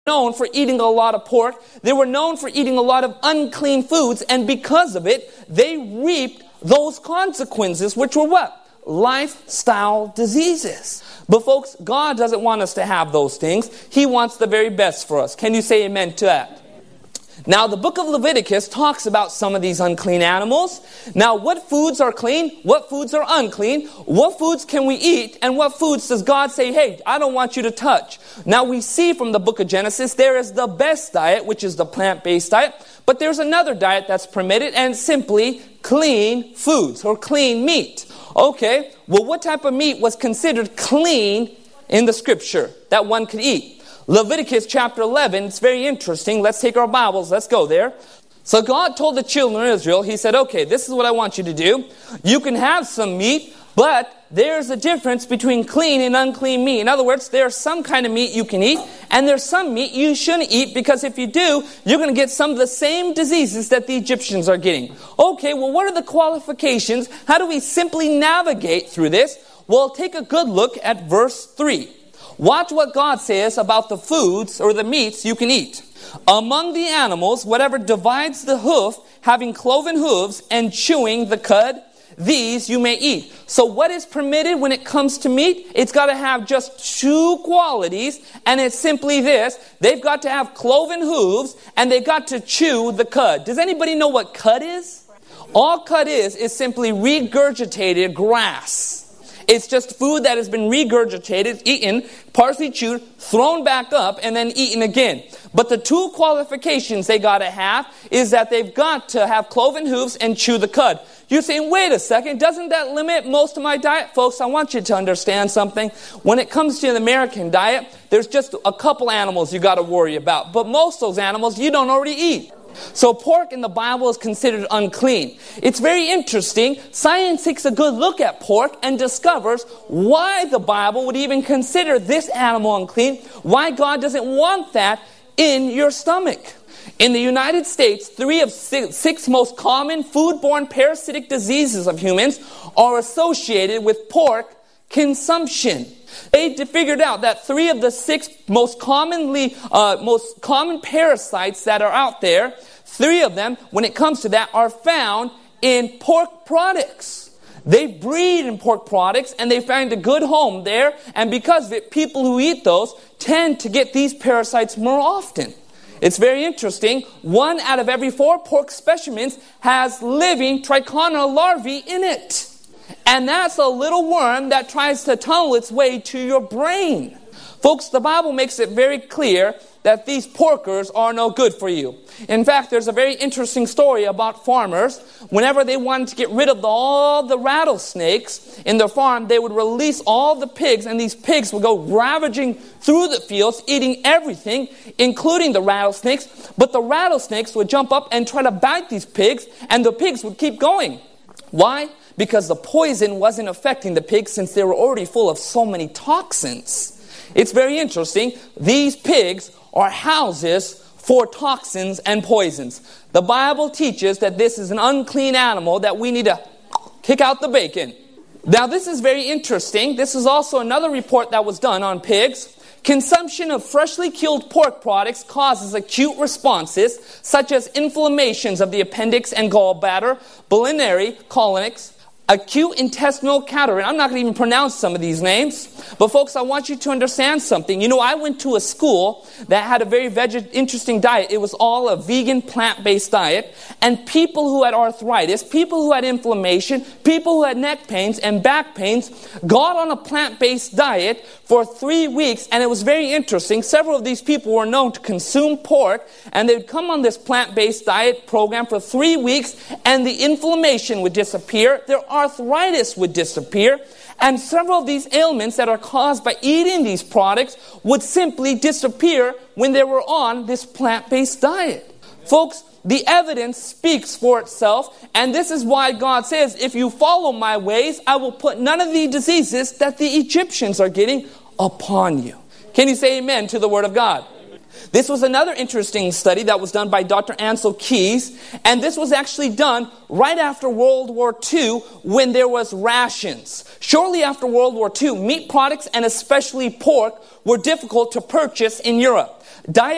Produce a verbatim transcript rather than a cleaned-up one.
known for eating a lot of pork. They were known for eating a lot of unclean foods, and because of it, they reaped those consequences, which were what? Lifestyle diseases. But folks, God doesn't want us to have those things. He wants the very best for us. Can you say amen to that? Now, the book of Leviticus talks about some of these unclean animals. Now, what foods are clean? What foods are unclean? What foods can we eat? And what foods does God say, hey, I don't want you to touch? Now, we see from the book of Genesis, there is the best diet, which is the plant-based diet. But there's another diet that's permitted, and simply clean foods or clean meat. Okay, well, what type of meat was considered clean in the scripture that one could eat? Leviticus chapter eleven, it's very interesting. Let's take our Bibles, let's go there. So God told the children of Israel, He said, okay, this is what I want you to do. You can have some meat, but there's a difference between clean and unclean meat. In other words, there's some kind of meat you can eat, and there's some meat you shouldn't eat, because if you do, you're going to get some of the same diseases that the Egyptians are getting. Okay, well, what are the qualifications? How do we simply navigate through this? Well, take a good look at verse three. Watch what God says about the foods or the meats you can eat. Among the animals, whatever divides the hoof, having cloven hooves and chewing the cud, these you may eat. So what is permitted when it comes to meat? It's got to have just two qualities, and it's simply this. They've got to have cloven hooves, and they've got to chew the cud. Does anybody know what cud is? All cud is, is simply regurgitated grass. It's just food that has been regurgitated, eaten, partially chewed, thrown back up, and then eaten again. But the two qualifications they got to have is that they've got to have cloven hooves and chew the cud. You're saying, wait a second, doesn't that limit most of my diet? Folks, I want you to understand something. When it comes to the American diet, there's just a couple animals you got to worry about. But most of those animals you don't already eat. So pork in the Bible is considered unclean. It's very interesting. Science takes a good look at pork and discovers why the Bible would even consider this animal unclean, why God doesn't want that in your stomach. In the United States, three of six, six most common foodborne parasitic diseases of humans are associated with pork consumption. They figured out that three of the six most commonly, uh, most common parasites that are out there, three of them, when it comes to that, are found in pork products. They breed in pork products, and they find a good home there. And because of it, people who eat those tend to get these parasites more often. It's very interesting. One out of every four pork specimens has living trichona larvae in it. And that's a little worm that tries to tunnel its way to your brain. Folks, the Bible makes it very clear that these porkers are no good for you. In fact, there's a very interesting story about farmers. Whenever they wanted to get rid of the, all the rattlesnakes in their farm, they would release all the pigs, and these pigs would go ravaging through the fields, eating everything, including the rattlesnakes. But the rattlesnakes would jump up and try to bite these pigs, and the pigs would keep going. Why? Because the poison wasn't affecting the pigs, since they were already full of so many toxins. It's very interesting. These pigs are houses for toxins and poisons. The Bible teaches that this is an unclean animal that we need to kick out the bacon. Now, this is very interesting. This is also another report that was done on pigs. Consumption of freshly killed pork products causes acute responses such as inflammations of the appendix and gallbladder, biliary colonics, acute intestinal cataract. I'm not going to even pronounce some of these names. But folks, I want you to understand something. You know, I went to a school that had a very veg- interesting diet. It was all a vegan, plant-based diet. And people who had arthritis, people who had inflammation, people who had neck pains and back pains got on a plant-based diet for three weeks. And it was very interesting. Several of these people were known to consume pork. And they would come on this plant-based diet program for three weeks. And the inflammation would disappear. Their arthritis would disappear, and several of these ailments that are caused by eating these products would simply disappear when they were on this plant-based diet. Folks, the evidence speaks for itself, and this is why God says, if you follow my ways, I will put none of the diseases that the Egyptians are getting upon you. Can you say amen to the word of God? This was another interesting study that was done by Doctor Ansel Keys, and this was actually done right after World War Two when there was rations. Shortly after World War Two, meat products and especially pork were difficult to purchase in Europe. Diet